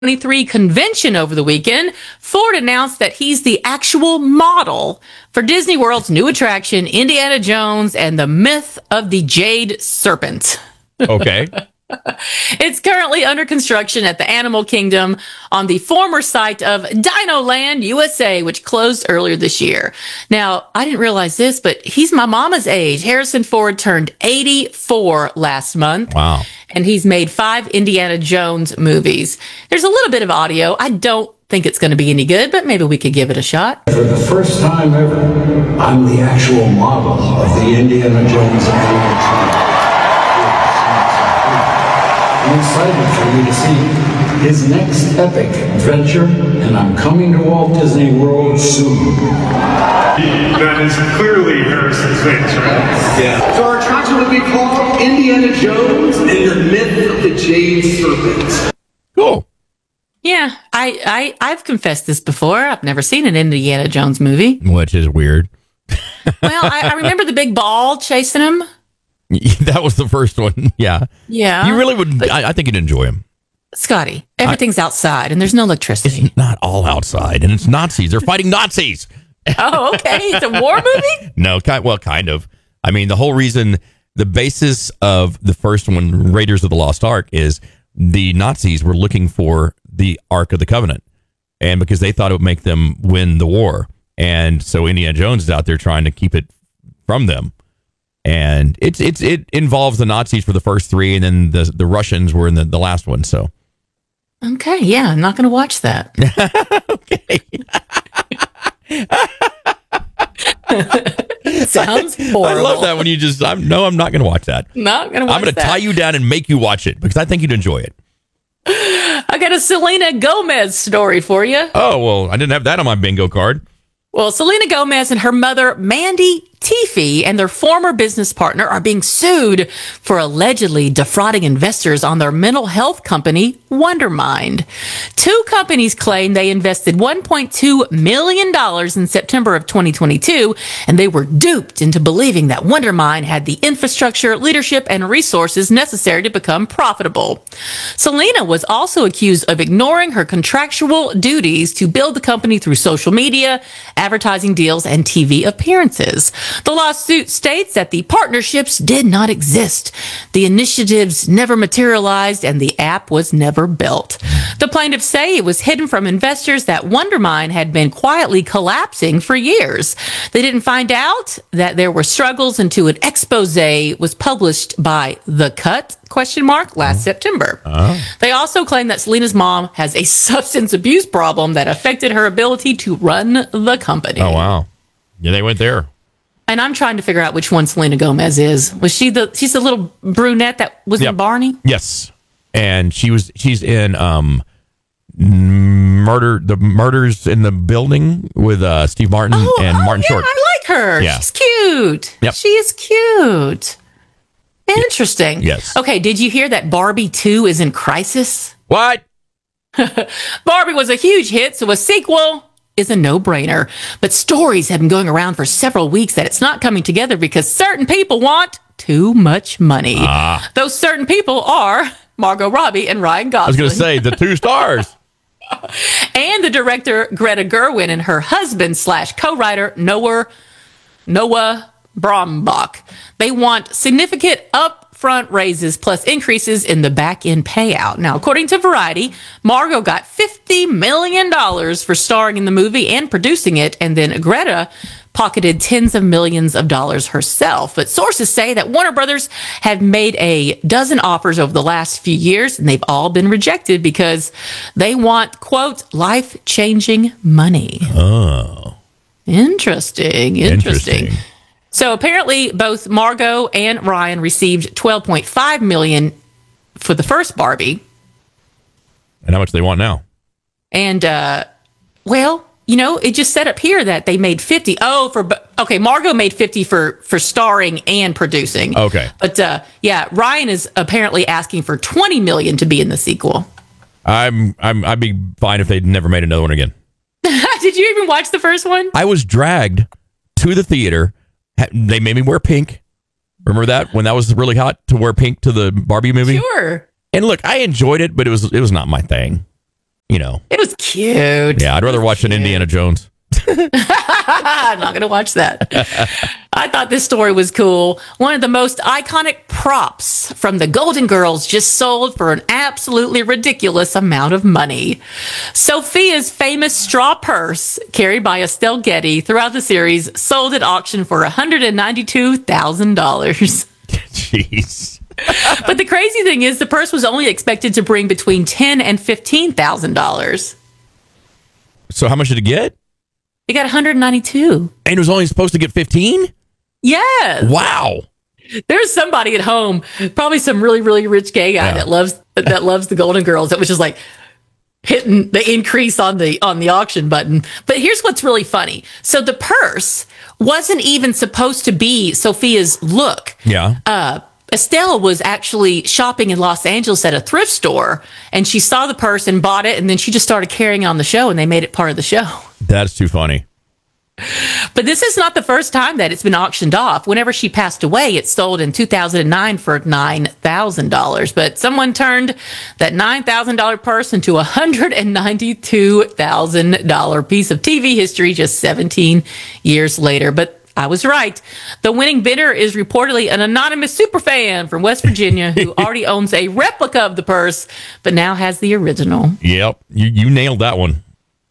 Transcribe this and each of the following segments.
2023 convention over the weekend, Ford announced that he's the actual model for Disney World's new attraction, Indiana Jones and the Myth of the Jade Serpent. Okay. It's currently under construction at the Animal Kingdom on the former site of Dino Land USA, which closed earlier this year. Now, I didn't realize this, but he's my mama's age. Harrison Ford turned 84 last month. Wow. And he's made 5 Indiana Jones movies. There's a little bit of audio. I don't think it's going to be any good, but maybe we could give it a shot. For the first time ever, I'm the actual model of the Indiana Jones animated. I'm excited for you to see his next epic adventure, and I'm coming to Walt Disney World soon. That is clearly Harrison's face, right? Yeah. So our attraction will be called Indiana Jones and the Myth of the Jade Serpent. Cool. Yeah, I've confessed this before. I've never seen an Indiana Jones movie. Which is weird. Well, I remember the big ball chasing him. That was the first one. Yeah. Yeah. You really would. I think you'd enjoy him. Scotty, everything's outside and there's no electricity. It's not all outside, and it's Nazis. They're fighting Nazis. Oh, okay. It's a war movie? No, kind of. I mean, the whole reason, the basis of the first one, Raiders of the Lost Ark, is the Nazis were looking for the Ark of the Covenant, and because they thought it would make them win the war, and so Indiana Jones is out there trying to keep it from them. And it involves the Nazis for the first 3, and then the Russians were in the last one. So, okay, yeah, I'm not going to watch that. Okay. Sounds horrible. I love that when you just, I'm not going to watch that. Not going to watch that. I'm going to tie you down and make you watch it because I think you'd enjoy it. I got a Selena Gomez story for you. Oh, well, I didn't have that on my bingo card. Well, Selena Gomez and her mother, Mandy Teefey, and their former business partner are being sued for allegedly defrauding investors on their mental health company, Wondermind. 2 companies claim they invested $1.2 million in September of 2022, and they were duped into believing that Wondermind had the infrastructure, leadership, and resources necessary to become profitable. Selena was also accused of ignoring her contractual duties to build the company through social media, advertising deals, and TV appearances. The lawsuit states that the partnerships did not exist. The initiatives never materialized and the app was never built. The plaintiffs say it was hidden from investors that Wondermind had been quietly collapsing for years. They didn't find out that there were struggles until an expose was published by The Cut last September. They also claim that Selena's mom has a substance abuse problem that affected her ability to run the company. Oh, wow. Yeah, they went there. And I'm trying to figure out which one Selena Gomez is. Was she's the little brunette that was in Barney? Yes. And she's in Murders in the Building with Steve Martin and Martin Short. I like her. Yeah. She's cute. Yep. She is cute. Interesting. Yes. Okay, did you hear that Barbie 2 is in crisis? What? Barbie was a huge hit, so a sequel is a no-brainer. But stories have been going around for several weeks that it's not coming together because certain people want too much money. Those certain people are Margot Robbie and Ryan Gosling. I was going to say the 2 stars. And the director Greta Gerwig and her husband / co-writer Noah Baumbach. They want significant upfront raises plus increases in the back-end payout. Now, according to Variety, Margot got $50 million for starring in the movie and producing it, and then Greta pocketed tens of millions of dollars herself. But sources say that Warner Brothers have made a dozen offers over the last few years, and they've all been rejected because they want, quote, life-changing money. Oh. Interesting. So apparently both Margot and Ryan received $12.5 million for the first Barbie. And how much do they want now? And, well, you know, it just said up here that they made 50. Okay, Margot made 50 for starring and producing. Okay. But, yeah, Ryan is apparently asking for $20 million to be in the sequel. I'd be fine if they never made another one again. Did you even watch the first one? I was dragged to the theater. They made me wear pink. Remember that when that was really hot to wear pink to the Barbie movie? Sure. And look, I enjoyed it, but it was not my thing. you know. It was cute. Yeah, I'd rather watch an Indiana Jones. I'm not going to watch that. I thought this story was cool. One of the most iconic props from the Golden Girls just sold for an absolutely ridiculous amount of money. Sophia's famous straw purse, carried by Estelle Getty throughout the series, sold at auction for $192,000. Jeez. But the crazy thing is, the purse was only expected to bring between $10,000 and $15,000. So how much did it get? It got 192. And it was only supposed to get 15? Yes. Wow. There's somebody at home, probably some really, really rich gay guy that loves the Golden Girls, that was just like hitting the increase on the auction button. But here's what's really funny. So the purse wasn't even supposed to be Sophia's look. Yeah. Estelle was actually shopping in Los Angeles at a thrift store, and she saw the purse and bought it, and then she just started carrying it on the show, and they made it part of the show. That's too funny. But this is not the first time that it's been auctioned off. Whenever she passed away, it sold in 2009 for $9,000. But someone turned that $9,000 purse into a $192,000 piece of TV history just 17 years later. But I was right. The winning bidder is reportedly an anonymous superfan from West Virginia who already owns a replica of the purse, but now has the original. Yep. You nailed that one.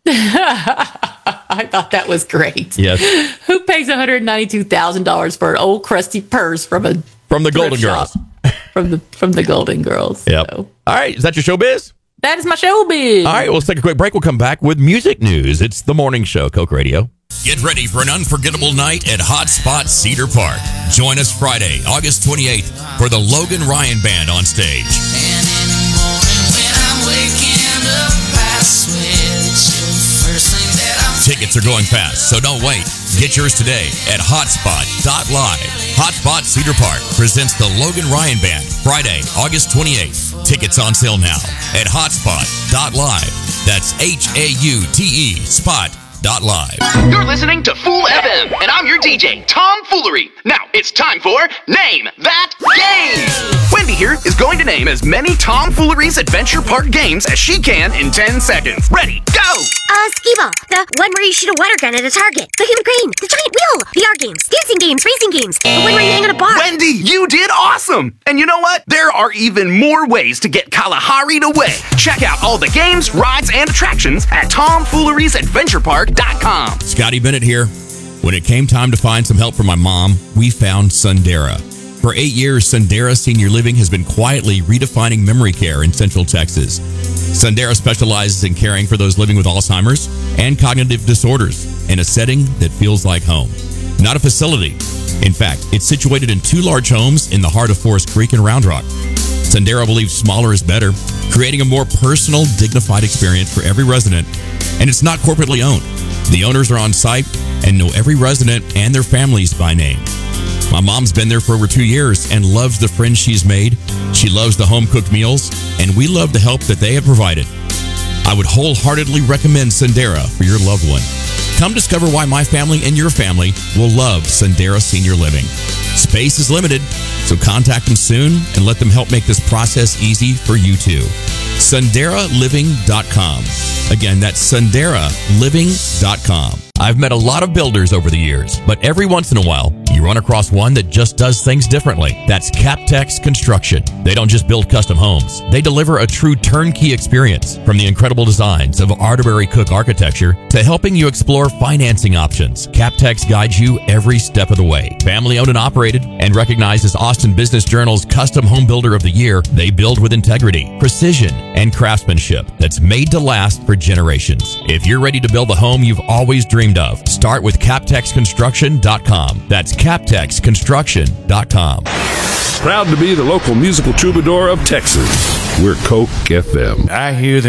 I thought that was great. Yes. Who pays $192,000 for an old crusty purse from the Golden Girls? from the Golden Girls. Yep. So. All right. Is that your showbiz? That is my showbiz. All right. Well, let's take a quick break. We'll come back with music news. It's the morning show, Coke Radio. Get ready for an unforgettable night at Hotspot Cedar Park. Join us Friday, August 28th for the Logan Ryan Band on stage. And in the morning when I'm waking up, I switch the first thing that I'm Tickets are going fast, so don't wait. Get yours today at hotspot.live. Hotspot Cedar Park presents the Logan Ryan Band Friday, August 28th. Tickets on sale now at hotspot.live. That's HAUTE spot.live. You're listening to Fool FM, and I'm your DJ, Tom Foolery. Now, it's time for Name That Game! Wendy here is going to name as many Tom Foolery's Adventure Park games as she can in 10 seconds. Ready, go! Skee-Ball, the one where you shoot a water gun at a target, the human crane, the giant wheel, VR games, dancing games, racing games, the one where you hang on a bar. Wendy, you did awesome! And you know what? There are even more ways to get Kalahari to win. Check out all the games, rides, and attractions at TomFoolery'sAdventurePark.com. Scotty Bennett here. When it came time to find some help for my mom, we found Sundera. For 8 years, Sundera Senior Living has been quietly redefining memory care in Central Texas. Sundera specializes in caring for those living with Alzheimer's and cognitive disorders in a setting that feels like home. Not a facility. In fact, it's situated in 2 large homes in the heart of Forest Creek and Round Rock. Sundera believes smaller is better, creating a more personal, dignified experience for every resident, and it's not corporately owned. The owners are on site and know every resident and their families by name. My mom's been there for over 2 years and loves the friends she's made. She loves the home-cooked meals, and we love the help that they have provided. I would wholeheartedly recommend Sundera for your loved one. Come discover why my family and your family will love Sundera Senior Living. Space is limited, so contact them soon and let them help make this process easy for you too. SunderaLiving.com. Again, that's SunderaLiving.com. I've met a lot of builders over the years, but every once in a while, you run across one that just does things differently. That's Captex Construction. They don't just build custom homes. They deliver a true turnkey experience, from the incredible designs of Arterbury Cook architecture to helping you explore financing options. Captex guides you every step of the way. Family owned and operated and recognized as Austin Business Journal's Custom Home Builder of the Year, they build with integrity, precision, and craftsmanship that's made to last for generations. If you're ready to build the home you've always dreamed of, start with CaptexConstruction.com. That's CaptexConstruction.com. Proud to be the local musical troubadour of Texas. We're Coke FM. I hear them